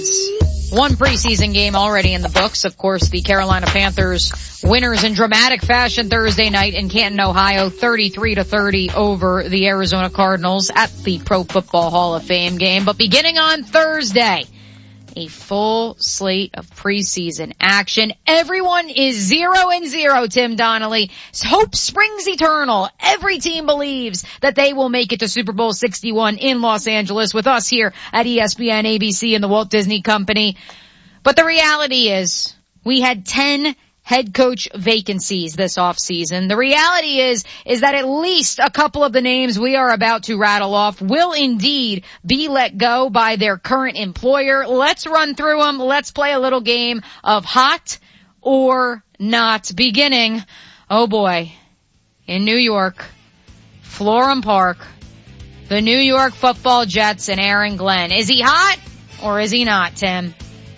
One preseason game already in the books. Of course, the Carolina Panthers winners in dramatic fashion Thursday night in Canton, Ohio, 33-30 over the Arizona Cardinals at the Pro Football Hall of Fame game. But beginning on Thursday, a full slate of preseason action. Everyone is 0-0, Tim Donnelly. Hope springs eternal. Every team believes that they will make it to Super Bowl 61 in Los Angeles with us here at ESPN, ABC, and the Walt Disney Company. But the reality is we had 10 head coach vacancies this offseason. The reality is that at least a couple of the names we are about to rattle off will indeed be let go by their current employer. Let's run through them. Let's play a little game of hot or not. Beginning, oh boy, in New York, Florham Park, the New York Football Jets and Aaron Glenn. Is he hot or is he not, Tim?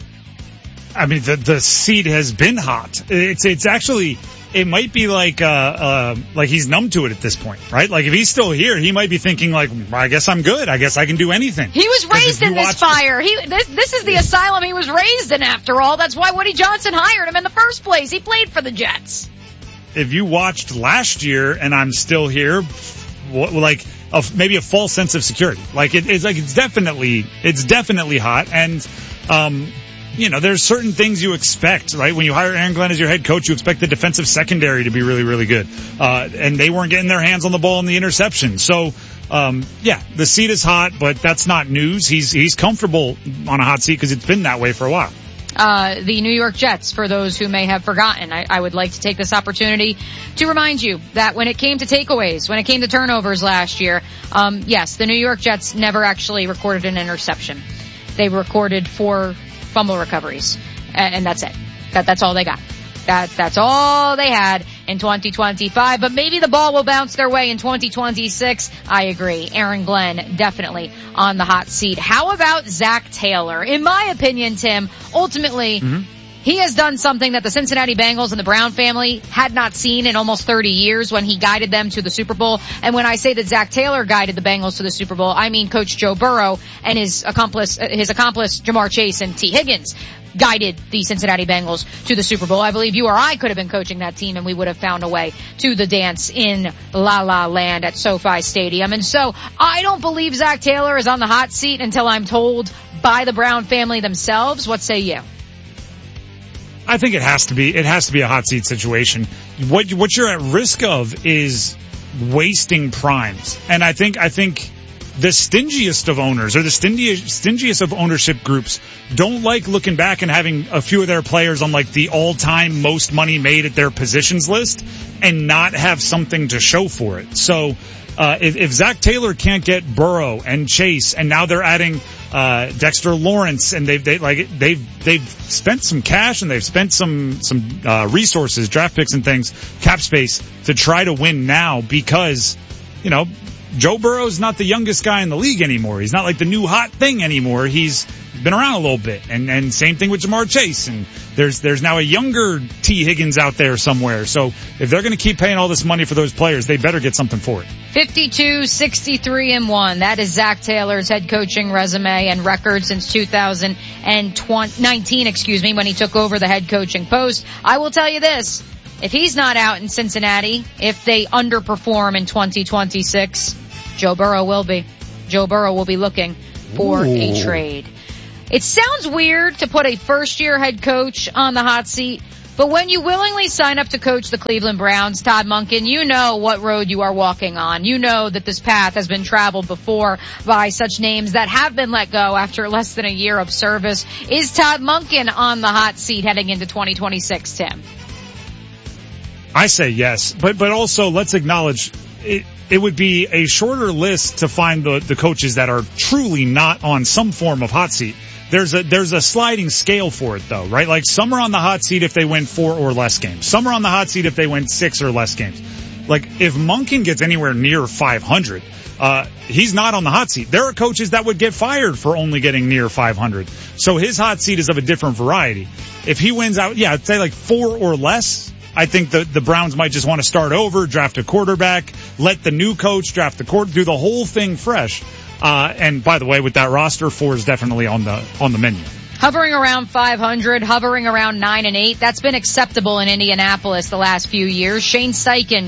I mean, the seat has been hot. It's actually, it might be like he's numb to it at this point, right? Like if he's still here, he might be thinking like, I guess I'm good. I guess I can do anything. He was raised in this fire. This is the asylum he was raised in after all. That's why Woody Johnson hired him in the first place. He played for the Jets. If you watched last year and I'm still here, maybe a false sense of security. Like it's definitely hot. And, there's certain things you expect, right? When you hire Aaron Glenn as your head coach, you expect the defensive secondary to be really, really good. And they weren't getting their hands on the ball in the interception. So, the seat is hot, but that's not news. He's comfortable on a hot seat because it's been that way for a while. The New York Jets, for those who may have forgotten, I would like to take this opportunity to remind you that when it came to takeaways, when it came to turnovers last year, yes, the New York Jets never actually recorded an interception. They recorded 4 fumble recoveries, and that's it. That's all they got. That's all they had in 2025, but maybe the ball will bounce their way in 2026. I agree. Aaron Glenn definitely on the hot seat. How about Zach Taylor? In my opinion, Tim, ultimately, he has done something that the Cincinnati Bengals and the Brown family had not seen in almost 30 years when he guided them to the Super Bowl. And when I say that Zach Taylor guided the Bengals to the Super Bowl, I mean Coach Joe Burrow and his accomplice Jamar Chase and T. Higgins guided the Cincinnati Bengals to the Super Bowl. I believe you or I could have been coaching that team and we would have found a way to the dance in La La Land at SoFi Stadium. And so I don't believe Zach Taylor is on the hot seat until I'm told by the Brown family themselves. What say you? I think it has to be a hot seat situation. What you're at risk of is wasting primes. And I think the stingiest of owners or the stingiest of ownership groups don't like looking back and having a few of their players on like the all-time most money made at their positions list and not have something to show for it. So, if Zach Taylor can't get Burrow and Chase, and now they're adding Dexter Lawrence, and they've spent some cash and they've spent some resources, draft picks and things, cap space to try to win now because Joe Burrow's not the youngest guy in the league anymore. He's not like the new hot thing anymore. He's been around a little bit. And same thing with Jamar Chase. And there's now a younger T. Higgins out there somewhere. So if they're going to keep paying all this money for those players, they better get something for it. 52-63-1. That is Zach Taylor's head coaching resume and record since 2019, when he took over the head coaching post. I will tell you this. If he's not out in Cincinnati, if they underperform in 2026, Joe Burrow will be. Joe Burrow will be looking for a trade. It sounds weird to put a first-year head coach on the hot seat, but when you willingly sign up to coach the Cleveland Browns, Todd Monken, you know what road you are walking on. You know that this path has been traveled before by such names that have been let go after less than a year of service. Is Todd Monken on the hot seat heading into 2026, Tim? I say yes, but also let's acknowledge it would be a shorter list to find the coaches that are truly not on some form of hot seat. There's a sliding scale for it though, right? Like some are on the hot seat if they win 4 or less games. Some are on the hot seat if they win 6 or less games. Like if Monken gets anywhere near 500, he's not on the hot seat. There are coaches that would get fired for only getting near 500. So his hot seat is of a different variety. If he wins out, I'd say like 4 or less, I think the Browns might just want to start over, draft a quarterback, let the new coach draft the do the whole thing fresh. And by the way, with that roster, 4 is definitely on the menu. Hovering around 500, hovering around 9-8. That's been acceptable in Indianapolis the last few years. Shane Steichen,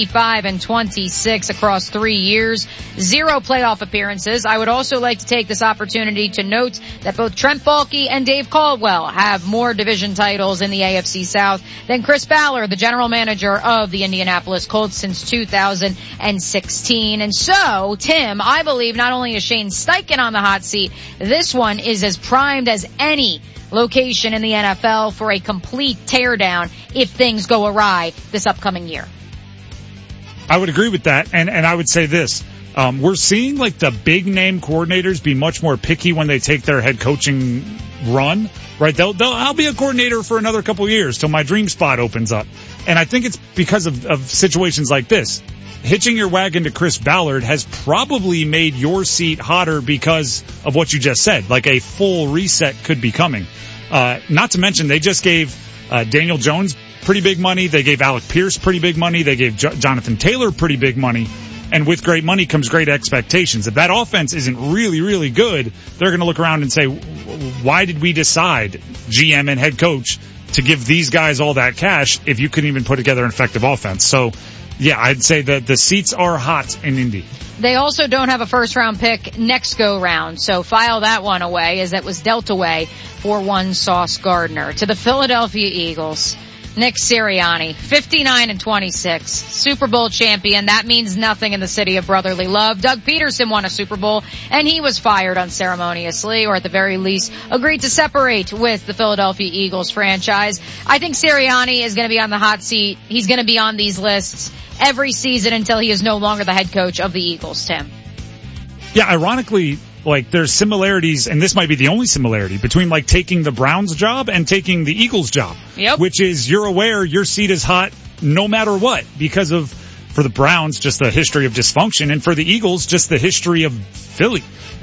25-26 across 3 years. 0 playoff appearances. I would also like to take this opportunity to note that both Trent Baalke and Dave Caldwell have more division titles in the AFC South than Chris Ballard, the general manager of the Indianapolis Colts since 2016. And so, Tim, I believe not only is Shane Steichen on the hot seat, this one is as primed as any location in the NFL for a complete teardown if things go awry this upcoming year. I would agree with that, and I would say this. We're seeing like the big name coordinators be much more picky when they take their head coaching run, right? I'll be a coordinator for another couple of years till my dream spot opens up. And I think it's because of situations like this. Hitching your wagon to Chris Ballard has probably made your seat hotter because of what you just said. Like a full reset could be coming. Not to mention they just gave Daniel Jones pretty big money. They gave Alec Pierce pretty big money. They gave Jonathan Taylor pretty big money. And with great money comes great expectations. If that offense isn't really, really good, they're going to look around and say, why did we decide, GM and head coach, to give these guys all that cash if you couldn't even put together an effective offense? So, yeah, I'd say that the seats are hot in Indy. They also don't have a first-round pick next go-round, so file that one away as it was dealt away for one Sauce Gardner. To the Philadelphia Eagles, Nick Sirianni, 59-26, Super Bowl champion. That means nothing in the city of brotherly love. Doug Peterson won a Super Bowl, and he was fired unceremoniously, or at the very least, agreed to separate with the Philadelphia Eagles franchise. I think Sirianni is going to be on the hot seat. He's going to be on these lists every season until he is no longer the head coach of the Eagles, Tim. Yeah, ironically, like there's similarities, and this might be the only similarity between like taking the Browns job and taking the Eagles job. Yep. Which is you're aware your seat is hot no matter what because of, for the Browns, just the history of dysfunction, and for the Eagles, just the history of Philly.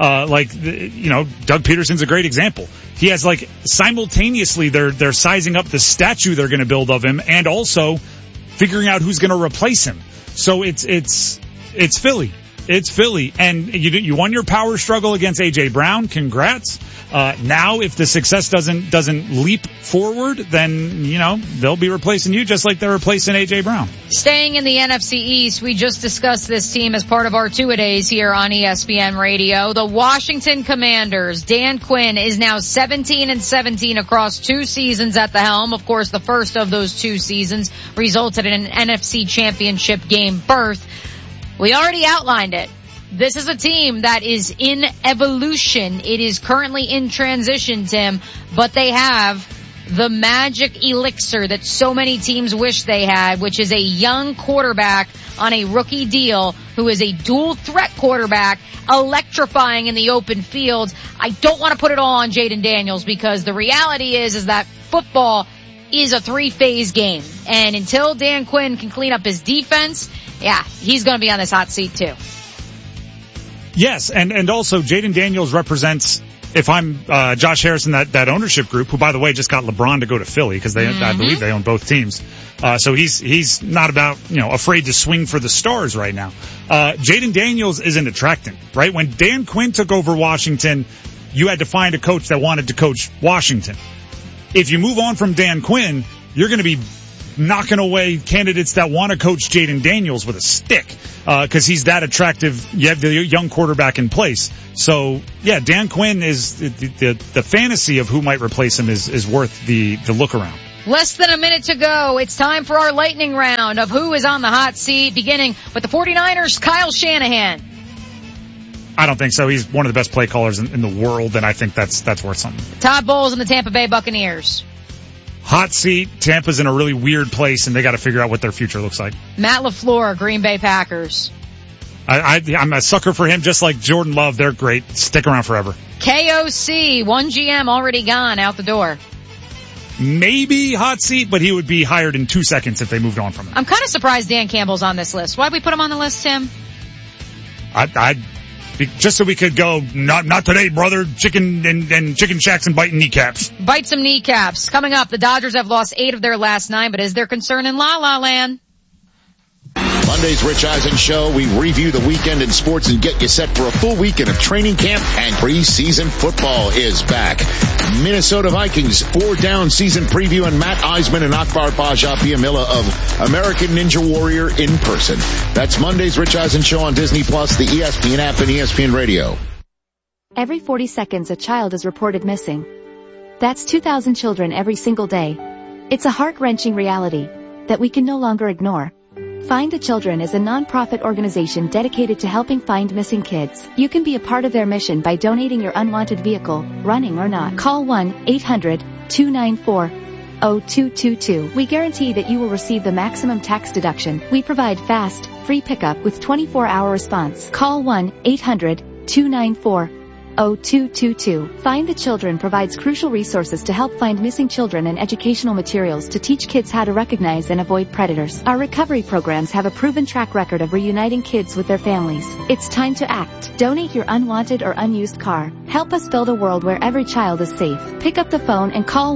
Doug Peterson's a great example. He has like simultaneously they're sizing up the statue they're going to build of him and also figuring out who's going to replace him. So it's Philly. It's Philly, and you won your power struggle against A.J. Brown. Congrats. Now, if the success doesn't leap forward, then, they'll be replacing you just like they're replacing A.J. Brown. Staying in the NFC East, we just discussed this team as part of our two-a-days here on ESPN Radio. The Washington Commanders. Dan Quinn is now 17-17 across 2 seasons at the helm. Of course, the first of those 2 seasons resulted in an NFC Championship game berth. We already outlined it. This is a team that is in evolution. It is currently in transition, Tim, but they have the magic elixir that so many teams wish they had, which is a young quarterback on a rookie deal who is a dual threat quarterback, electrifying in the open field. I don't want to put it all on Jaden Daniels because the reality is that football is a 3-phase game. And until Dan Quinn can clean up his defense, yeah, he's going to be on this hot seat too. Yes, and also Jaden Daniels represents, if I'm Josh Harrison, that ownership group, who by the way just got LeBron to go to Philly because I believe they own both teams. So he's not about afraid to swing for the stars right now. Jaden Daniels is an attractant, right? When Dan Quinn took over Washington, you had to find a coach that wanted to coach Washington. If you move on from Dan Quinn, you're going to be knocking away candidates that want to coach Jaden Daniels with a stick, because he's that attractive. You have the young quarterback in place. So yeah, Dan Quinn is the fantasy of who might replace him is worth the look around. Less than a minute to go. It's time for our lightning round of who is on the hot seat, beginning with the 49ers, Kyle Shanahan. I don't think so. He's one of the best play callers in the world, and I think that's worth something. Todd Bowles and the Tampa Bay Buccaneers. Hot seat. Tampa's in a really weird place, and they got to figure out what their future looks like. Matt LaFleur, Green Bay Packers. I'm a sucker for him, just like Jordan Love. They're great. Stick around forever. KOC, one GM already gone out the door. Maybe hot seat, but he would be hired in 2 seconds if they moved on from him. I'm kind of surprised Dan Campbell's on this list. Why'd we put him on the list, Tim? Just so we could go, not today, brother. Chicken and chicken shacks and biting kneecaps. Bite some kneecaps. Coming up, the Dodgers have lost 8 of their last 9, but is there concern in La La Land? Monday's Rich Eisen Show, we review the weekend in sports and get you set for a full weekend of training camp, and preseason football is back. Minnesota Vikings 4-down season preview, and Matt Eisman and Akbar Paja Biamila of American Ninja Warrior in person. That's Monday's Rich Eisen Show on Disney Plus, the ESPN app, and ESPN Radio. Every 40 seconds a child is reported missing. That's 2,000 children every single day. It's a heart-wrenching reality that we can no longer ignore. Find the Children is a non-profit organization dedicated to helping find missing kids. You can be a part of their mission by donating your unwanted vehicle, running or not. Call 1-800-294-0222. We guarantee that you will receive the maximum tax deduction. We provide fast, free pickup with 24-hour response. Call 1-800-294-0222. Find the Children provides crucial resources to help find missing children and educational materials to teach kids how to recognize and avoid predators. Our recovery programs have a proven track record of reuniting kids with their families. It's time to act. Donate your unwanted or unused car. Help us build a world where every child is safe. Pick up the phone and call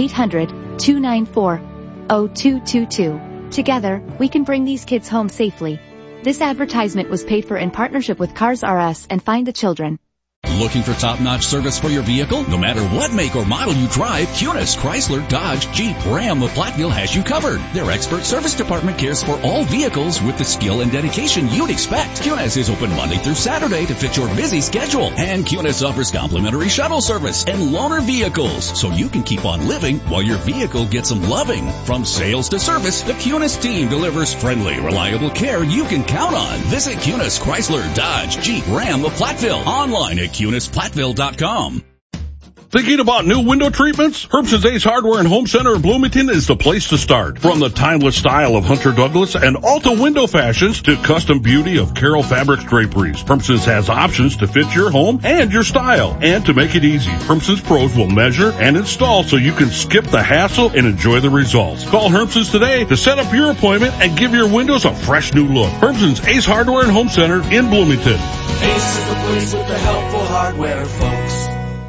1-800-294-0222. Together, we can bring these kids home safely. This advertisement was paid for in partnership with Cars R Us and Find the Children. Looking for top-notch service for your vehicle? No matter what make or model you drive, Cunis, Chrysler, Dodge, Jeep, Ram, of Platteville has you covered. Their expert service department cares for all vehicles with the skill and dedication you'd expect. Cunis is open Monday through Saturday to fit your busy schedule. And Cunis offers complimentary shuttle service and loaner vehicles, so you can keep on living while your vehicle gets some loving. From sales to service, the Cunis team delivers friendly, reliable care you can count on. Visit Cunis, Chrysler, Dodge, Jeep, Ram of Platteville online at CunisPlatteville.com. Thinking about new window treatments? Herbst's Ace Hardware and Home Center in Bloomington is the place to start. From the timeless style of Hunter Douglas and Alta window fashions to custom beauty of Carroll Fabrics draperies, Herbst's has options to fit your home and your style. And to make it easy, Herbst's pros will measure and install so you can skip the hassle and enjoy the results. Call Herbst's today to set up your appointment and give your windows a fresh new look. Herbst's Ace Hardware and Home Center in Bloomington. Ace is the place with the helpful hardware, folks.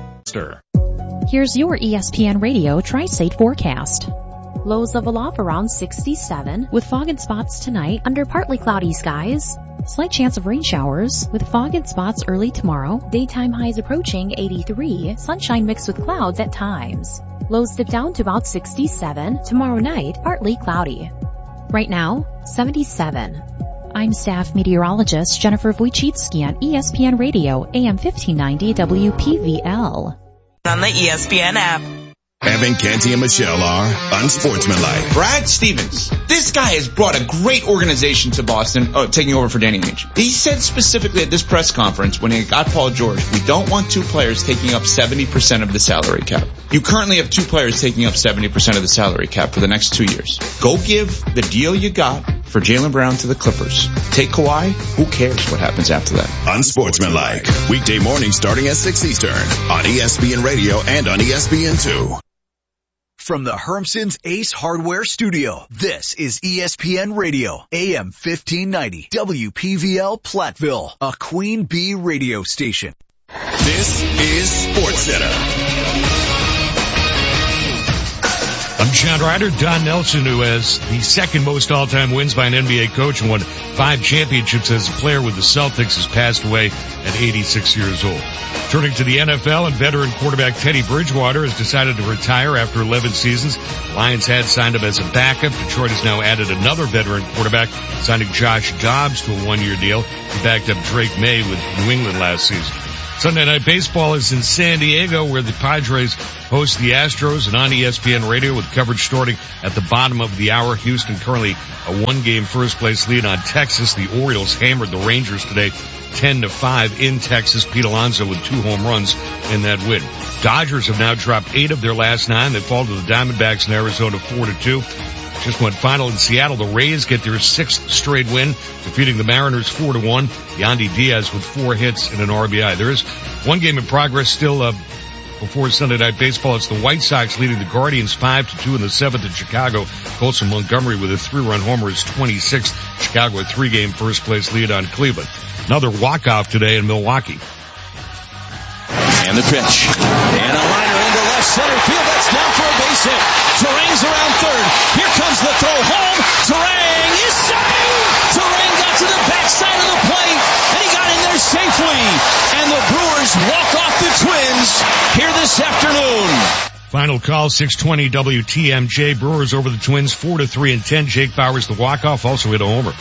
Here's your ESPN Radio Tri-State forecast. Lows level off around 67 with fog and spots tonight under partly cloudy skies. Slight chance of rain showers with fog and spots early tomorrow. Daytime highs approaching 83, sunshine mixed with clouds at times. Lows dip down to about 67. Tomorrow night, partly cloudy. Right now, 77. I'm staff meteorologist Jennifer Wojcicki on ESPN Radio, AM 1590 WPVL. On the ESPN app. Evan, Canty, and Michelle are unsportsmanlike. Brad Stevens. This guy has brought a great organization to Boston, taking over for Danny Ainge. He said specifically at this press conference when he got Paul George, we don't want two players taking up 70% of the salary cap. You currently have two players taking up 70% of the salary cap for the next 2 years. Go give the deal you got for Jaylen Brown to the Clippers. Take Kawhi, who cares what happens after that? Unsportsmanlike. Weekday morning starting at 6 Eastern on ESPN Radio and on ESPN2. From the Hermson's Ace Hardware Studio, this is ESPN Radio, AM 1590, WPVL Platteville, a Queen Bee radio station. This is SportsCenter. I'm John Ryder. Don Nelson, who has the second most all-time wins by an NBA coach and won 5 championships as a player with the Celtics, has passed away at 86 years old. Turning to the NFL, and veteran quarterback Teddy Bridgewater has decided to retire after 11 seasons. Lions had signed him as a backup. Detroit has now added another veteran quarterback, signing Josh Dobbs to a 1-year deal. He backed up Drake May with New England last season. Sunday Night Baseball is in San Diego, where the Padres host the Astros, and on ESPN Radio with coverage starting at the bottom of the hour. Houston currently a 1-game first-place lead on Texas. The Orioles hammered the Rangers today 10-5 in Texas. Pete Alonso with 2 home runs in that win. Dodgers have now dropped 8 of their last 9. They fall to the Diamondbacks in Arizona 4-2. Just went final in Seattle. The Rays get their 6th straight win, defeating the Mariners 4-1. Yandy Diaz with 4 hits and an RBI. There is one game in progress still before Sunday Night Baseball. It's the White Sox leading the Guardians 5-2 in the 7th in Chicago. Colson Montgomery with a 3-run homer is 26th. Chicago a 3-game first-place lead on Cleveland. Another walk-off today in Milwaukee. And the pitch. And a liner into left center field. That's down for a base hit. Terang's around third. Here comes the throw home. Terang is saved! Terang Twins here this afternoon. Final call, 620 WTMJ. Brewers over the Twins, 4-3 and 10. Jake Bauers, the walk-off, also hit a homer.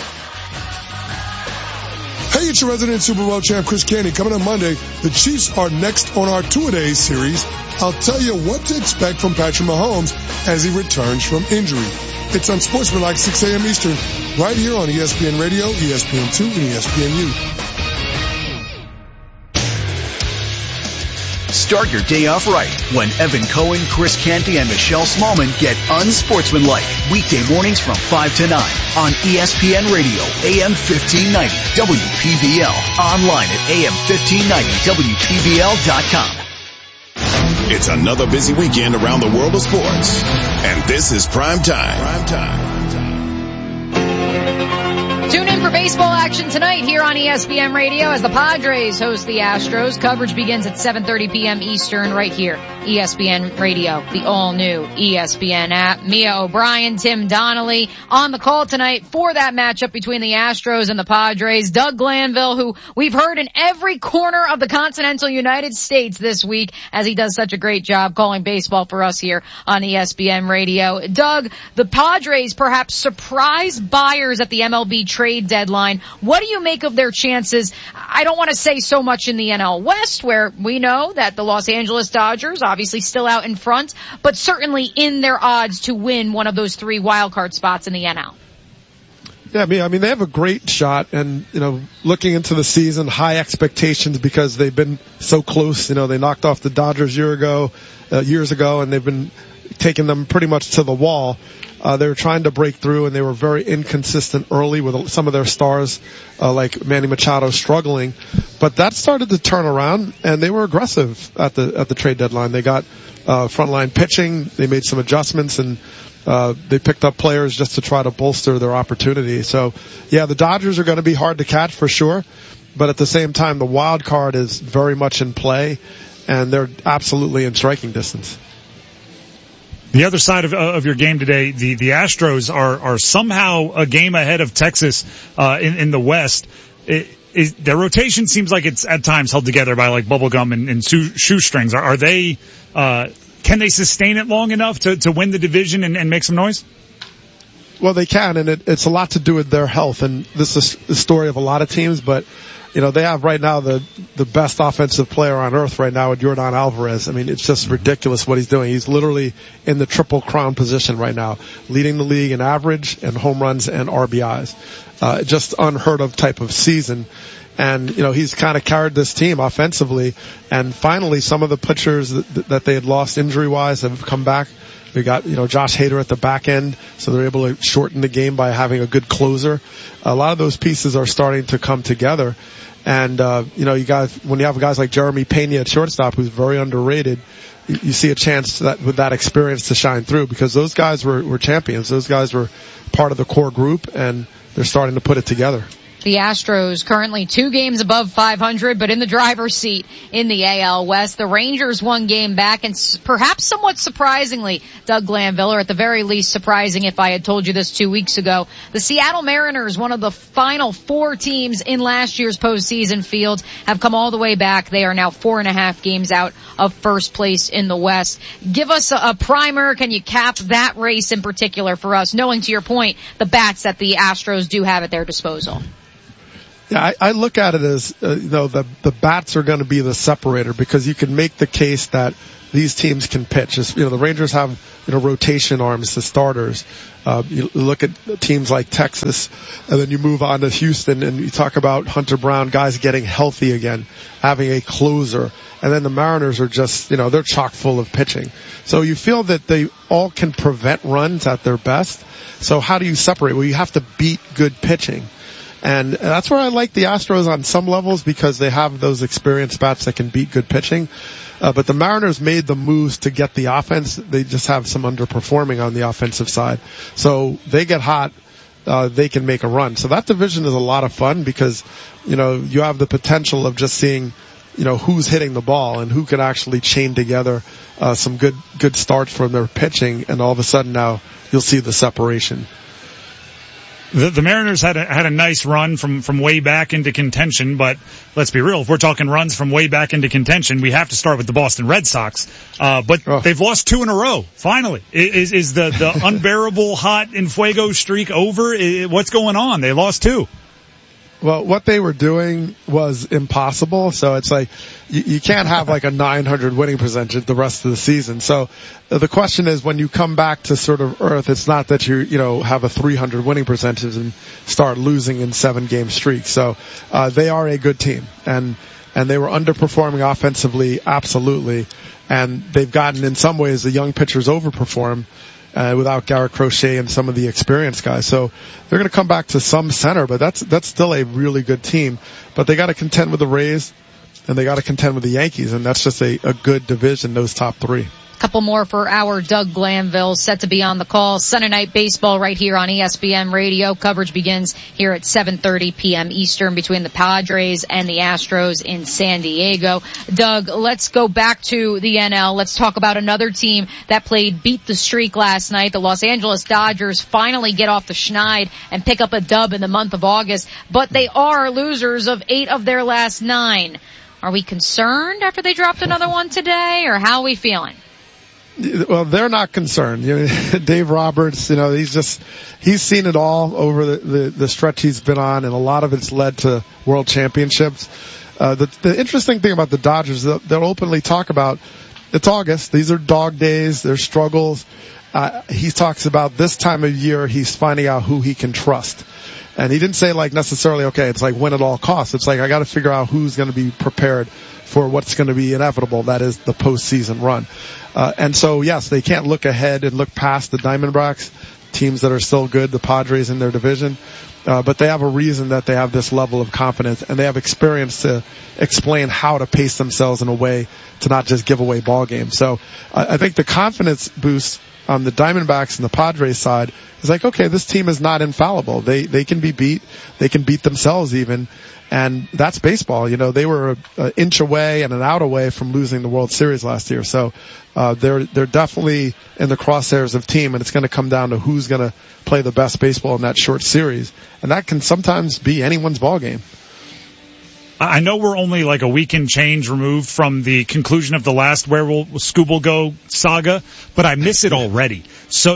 Hey, it's your resident Super Bowl champ, Chris Canty. Coming on Monday, the Chiefs are next on our two-a-days series. I'll tell you what to expect from Patrick Mahomes as he returns from injury. It's on Sportsmanlike, 6 a.m. Eastern, right here on ESPN Radio, ESPN2, and ESPNU. Start your day off right when Evan Cohen, Chris Canty, and Michelle Smallman get unsportsmanlike. Weekday mornings from 5 to 9 on ESPN Radio, AM 1590, WPVL. Online at AM1590, WPVL.com. It's another busy weekend around the world of sports. And this is Prime Time. Tune in for baseball action tonight here on ESPN Radio as the Padres host the Astros. Coverage begins at 7:30 p.m. Eastern right here. ESPN Radio, the all-new ESPN app. Mia O'Brien, Tim Donnelly on the call tonight for that matchup between the Astros and the Padres. Doug Glanville, who we've heard in every corner of the continental United States this week as he does such a great job calling baseball for us here on ESPN Radio. Doug, the Padres perhaps surprise buyers at the MLB trade deadline. What do you make of their chances? I don't want to say so much in the NL West, where we know that the Los Angeles Dodgers obviously still out in front, but certainly in their odds to win one of those 3 wildcard spots in the NL. Yeah, I mean, they have a great shot, and, looking into the season, high expectations because they've been so close. They knocked off the Dodgers years ago, and they've been taking them pretty much to the wall. They were trying to break through, and they were very inconsistent early with some of their stars, like Manny Machado struggling. But that started to turn around, and they were aggressive at the trade deadline. They got frontline pitching. They made some adjustments, and they picked up players just to try to bolster their opportunity. So, yeah, the Dodgers are going to be hard to catch for sure. But at the same time, the wild card is very much in play, and they're absolutely in striking distance. The other side of your game today, the Astros are somehow a game ahead of Texas in the West. Their rotation seems like it's at times held together by like bubblegum and shoestrings. Are they can they sustain it long enough to win the division and make some noise? Well, they can, and it's a lot to do with their health. And this is the story of a lot of teams, but they have right now the best offensive player on earth right now with Yordan Alvarez. I mean, it's just ridiculous what he's doing. He's literally in the triple crown position right now, leading the league in average and home runs and RBIs. Just unheard of type of season. And, he's kind of carried this team offensively. And finally, some of the pitchers that they had lost injury-wise have come back. We got, Josh Hader at the back end, so they're able to shorten the game by having a good closer. A lot of those pieces are starting to come together. And, when you have guys like Jeremy Pena at shortstop, who's very underrated, you see a chance with that experience to shine through, because those guys were champions. Those guys were part of the core group, and they're starting to put it together. The Astros currently 2 games above 500, but in the driver's seat in the AL West. The Rangers 1 game back, and perhaps somewhat surprisingly, Doug Glanville, or at the very least surprising if I had told you this 2 weeks ago, the Seattle Mariners, one of the final 4 teams in last year's postseason field, have come all the way back. They are now 4.5 games out of first place in the West. Give us a primer. Can you cap that race in particular for us, knowing, to your point, the bats that the Astros do have at their disposal? Yeah, I look at it as, the bats are going to be the separator, because you can make the case that these teams can pitch. The Rangers have, rotation arms, the starters. You look at teams like Texas, and then you move on to Houston, and you talk about Hunter Brown, guys getting healthy again, having a closer. And then the Mariners are just, they're chock full of pitching. So you feel that they all can prevent runs at their best. So how do you separate? Well, you have to beat good pitching. And that's where I like the Astros on some levels, because they have those experienced bats that can beat good pitching. But the Mariners made the moves to get the offense. They just have some underperforming on the offensive side. So they get hot, they can make a run. So that division is a lot of fun, because, you have the potential of just seeing, who's hitting the ball and who can actually chain together some good starts from their pitching. And all of a sudden now you'll see the separation. The Mariners had a nice run from way back into contention, but let's be real. If we're talking runs from way back into contention, we have to start with the Boston Red Sox. But they've lost 2 in a row. Finally, is the unbearable hot en fuego streak over? What's going on? They lost 2. Well, what they were doing was impossible. So it's like, you can't have like a 900 winning percentage the rest of the season. So the question is, when you come back to sort of earth, it's not that you have a 300 winning percentage and start losing in 7-game streaks. So, they are a good team, and they were underperforming offensively, absolutely. And they've gotten, in some ways, the young pitchers overperform. Without Garrett Crochet and some of the experienced guys. So they're going to come back to some center, but that's still a really good team. But they got to contend with the Rays, and they got to contend with the Yankees, and that's just a good division, those top 3. Couple more for our Doug Glanville, set to be on the call. Sunday Night Baseball right here on ESPN Radio. Coverage begins here at 7:30 p.m. Eastern between the Padres and the Astros in San Diego. Doug, let's go back to the NL. Let's talk about another team that beat the streak last night. The Los Angeles Dodgers finally get off the schneid and pick up a dub in the month of August, but they are losers of 8 of their last 9. Are we concerned after they dropped another one today, or how are we feeling? Well, they're not concerned. Dave Roberts, he's seen it all over the stretch he's been on, and a lot of it's led to world championships. The interesting thing about the Dodgers, they'll openly talk about, it's August, these are dog days, there's struggles. He talks about this time of year, he's finding out who he can trust. And he didn't say necessarily, okay, it's like win at all costs. It's like, I gotta figure out who's gonna be prepared for what's going to be inevitable, that is the postseason run. And so, yes, they can't look ahead and look past the Diamondbacks, teams that are still good, the Padres in their division, but they have a reason that they have this level of confidence, and they have experience to explain how to pace themselves in a way to not just give away ball games. So I think the confidence boost on the Diamondbacks and the Padres side is like, okay, this team is not infallible. They can be beat. They can beat themselves even. And that's baseball. They were an inch away and an out away from losing the World Series last year. So, they're definitely in the crosshairs of team, and it's going to come down to who's going to play the best baseball in that short series. And that can sometimes be anyone's ball game. I know we're only like a week and change removed from the conclusion of the last Where Will Skubal Go saga, but I miss it already. So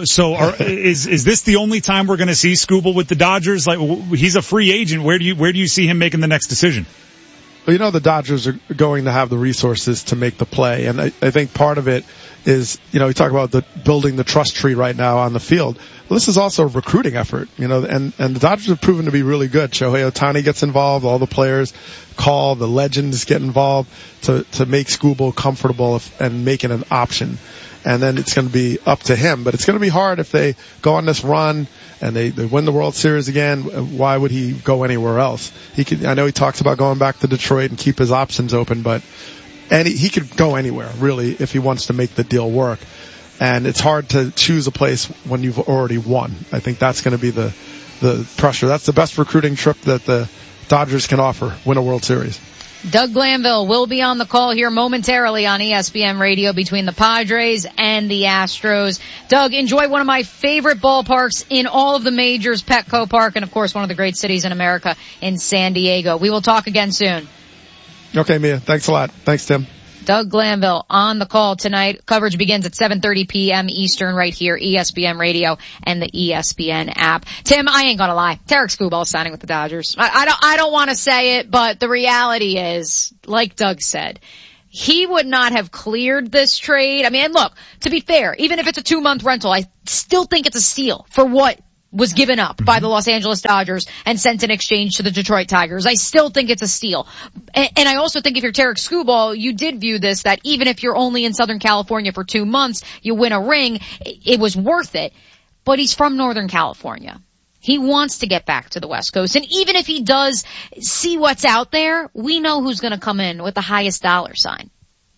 is this the only time we're going to see Skubal with the Dodgers? Like, he's a free agent. Where do you see him making the next decision? Well, the Dodgers are going to have the resources to make the play, and I think part of it is, we talk about building the trust tree right now on the field. Well, this is also a recruiting effort, and the Dodgers have proven to be really good. Shohei Ohtani gets involved, all the players call, the legends get involved to make Skubal comfortable and make it an option. And then it's going to be up to him, but it's going to be hard if they go on this run and they win the World Series again. Why would he go anywhere else? I know he talks about going back to Detroit and keep his options open, but he could go anywhere really if he wants to make the deal work. And it's hard to choose a place when you've already won. I think that's going to be the pressure. That's the best recruiting trip that the Dodgers can offer, win a World Series. Doug Glanville will be on the call here momentarily on ESPN Radio between the Padres and the Astros. Doug, enjoy one of my favorite ballparks in all of the majors, Petco Park, and of course one of the great cities in America in San Diego. We will talk again soon. Okay, Mia. Thanks a lot. Thanks, Tim. Doug Glanville on the call tonight. Coverage begins at 7:30 p.m. Eastern right here, ESPN Radio and the ESPN app. Tim, I ain't gonna lie. Tarek Skubal is signing with the Dodgers. I don't want to say it, but the reality is, like Doug said, he would not have cleared this trade. I mean, look, to be fair, even if it's a 2-month rental, I still think it's a steal for what was given up by the Los Angeles Dodgers and sent in exchange to the Detroit Tigers. I still think it's a steal. And I also think if you're Tarek Skubal, you did view this that even if you're only in Southern California for 2 months, you win a ring, it was worth it. But he's from Northern California. He wants to get back to the West Coast. And even if he does see what's out there, we know who's going to come in with the highest dollar sign.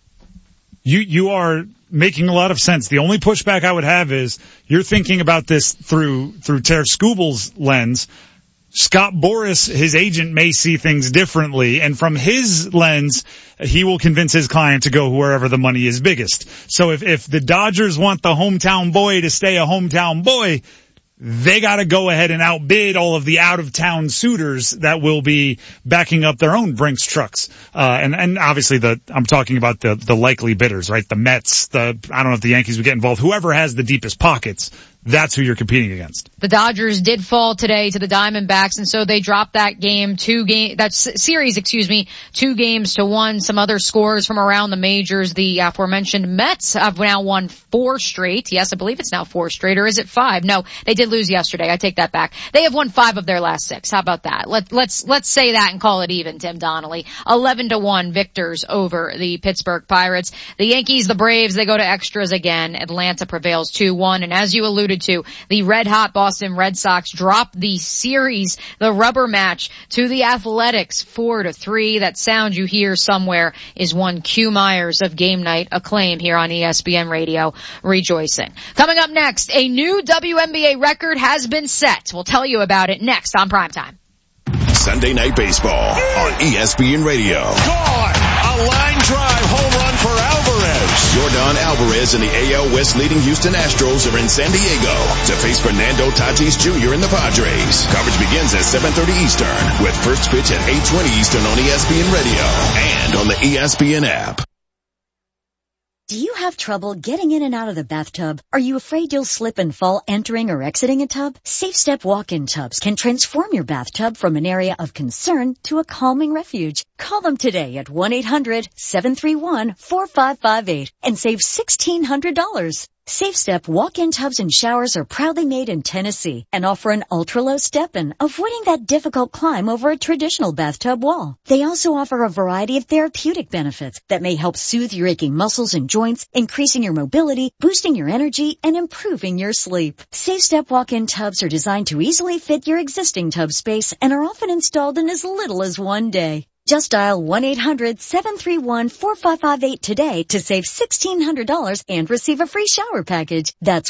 You are making a lot of sense. The only pushback I would have is you're thinking about this through Tarek Skubal's lens. Scott Boras, his agent, may see things differently, and from his lens, he will convince his client to go wherever the money is biggest. So if the Dodgers want the hometown boy to stay a hometown boy, they got to go ahead and outbid all of the out-of-town suitors that will be backing up their own Brinks trucks. And obviously I'm talking about the likely bidders, right? The Mets, I don't know if the Yankees would get involved. Whoever has the deepest pockets, that's who you're competing against. The Dodgers did fall today to the Diamondbacks, and so they dropped that series, 2-1. Some other scores from around the majors. The aforementioned Mets have now won 4 straight. Yes, I believe it's now 4 straight, or is it 5? No, they did lose yesterday. I take that back. They have won 5 of their last 6. How about that? Let's say that and call it even, Tim Donnelly. 11-1 victors over the Pittsburgh Pirates. The Yankees, the Braves, they go to extras again. Atlanta prevails 2-1, and as you alluded to, the red-hot Boston Red Sox drop the series, the rubber match, to the Athletics 4-3. That sound you hear somewhere is one Q Myers of Game Night Acclaim here on ESPN Radio, rejoicing. Coming up next, a new WNBA record has been set. We'll tell you about it next on Primetime. Sunday Night Baseball on ESPN Radio. Gone! A line drive home run for Alvarez. Yordan Alvarez and the AL West leading Houston Astros are in San Diego to face Fernando Tatis Jr. and the Padres. Coverage begins at 7:30 Eastern with first pitch at 8:20 Eastern on ESPN Radio and on the ESPN app. Do you have trouble getting in and out of the bathtub? Are you afraid you'll slip and fall entering or exiting a tub? Safe Step walk-in tubs can transform your bathtub from an area of concern to a calming refuge. Call them today at 1-800-731-4558 and save $1,600. Safe Step walk-in tubs and showers are proudly made in Tennessee and offer an ultra-low step-in, avoiding that difficult climb over a traditional bathtub wall. They also offer a variety of therapeutic benefits that may help soothe your aching muscles and joints, increasing your mobility, boosting your energy, and improving your sleep. Safe Step walk-in tubs are designed to easily fit your existing tub space and are often installed in as little as 1 day. Just dial 1-800-731-4558 today to save $1,600 and receive a free shower package. That's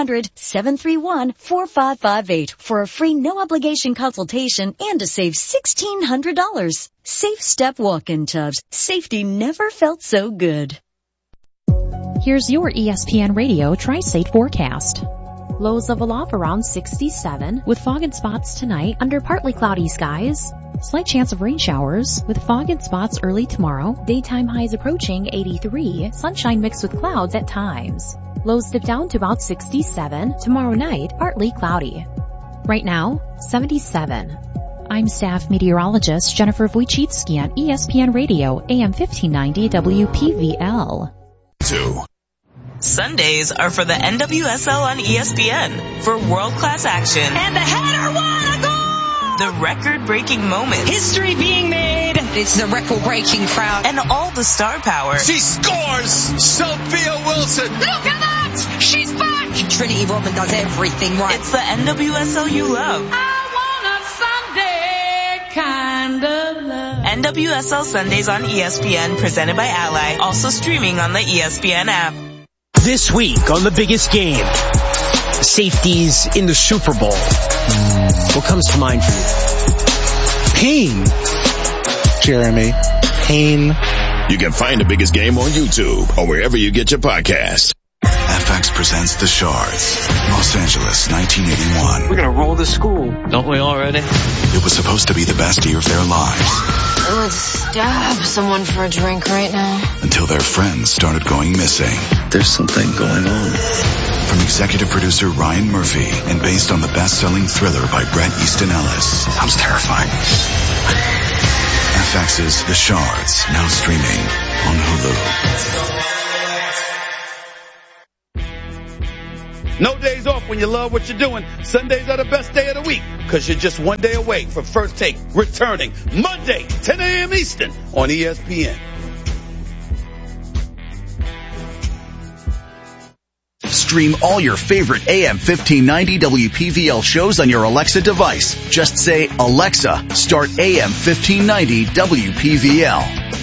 1-800-731-4558 for a free no-obligation consultation and to save $1,600. Safe Step walk-in tubs. Safety never felt so good. Here's your ESPN Radio Tri-State forecast. Lows of aloft around 67 with fog and spots tonight under partly cloudy skies. Slight chance of rain showers with fog and spots early tomorrow. Daytime highs approaching 83. Sunshine mixed with clouds at times. Lows dip down to about 67. Tomorrow night, partly cloudy. Right now, 77. I'm staff meteorologist Jennifer Wojcicki on ESPN Radio, AM 1590 WPVL. 2. Sundays are for the NWSL on ESPN for world-class action. And the header won a goal! The record-breaking moments. History being made. It's the record-breaking crowd. And all the star power. She scores! Sophia Wilson! Look at that! She's back! Trinity Rodman does everything right. It's the NWSL you love. I want a Sunday kind of love. NWSL Sundays on ESPN, presented by Ally. Also streaming on the ESPN app. This week on The Biggest Game, safeties in the Super Bowl. What comes to mind for you? Pain. Jeremy. Pain. You can find The Biggest Game on YouTube or wherever you get your podcasts. FX presents The Shards, Los Angeles, 1981. We're gonna roll the school, don't we already? It was supposed to be the best year of their lives. I would stab someone for a drink right now. Until their friends started going missing. There's something going on. From executive producer Ryan Murphy and based on the best-selling thriller by Bret Easton Ellis. Sounds terrifying. FX's The Shards, now streaming on Hulu. No days off when you love what you're doing. Sundays are the best day of the week because you're just 1 day away from First Take returning Monday, 10 a.m. Eastern on ESPN. Stream all your favorite AM 1590 WPVL shows on your Alexa device. Just say, Alexa, start AM 1590 WPVL.